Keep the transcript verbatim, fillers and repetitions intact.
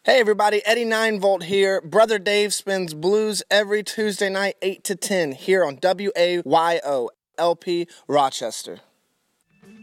Hey everybody, Eddie nine volt here. Brother Dave spins blues every Tuesday night, eight to ten, here on W A Y O L P Rochester.